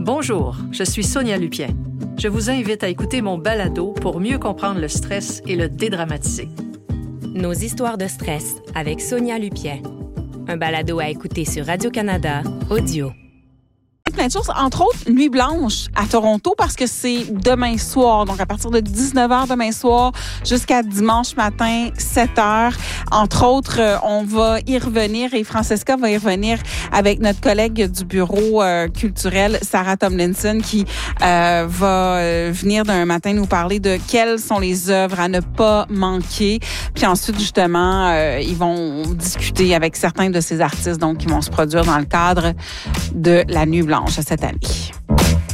Bonjour, je suis Sonia Lupien. Je vous invite à écouter mon balado pour mieux comprendre le stress et le dédramatiser. Nos histoires de stress avec Sonia Lupien. Un balado à écouter sur Radio-Canada Audio. Plein de choses, entre autres Nuit blanche à Toronto parce que c'est demain soir, donc à partir de 19h demain soir jusqu'à dimanche matin 7h. Entre autres, on va y revenir et Francesca va y revenir avec notre collègue du bureau culturel Sarah Tomlinson qui va venir d'un matin nous parler de quelles sont les œuvres à ne pas manquer. Puis ensuite, justement, ils vont discuter avec certains de ces artistes donc qui vont se produire dans le cadre de la Nuit blanche cette année.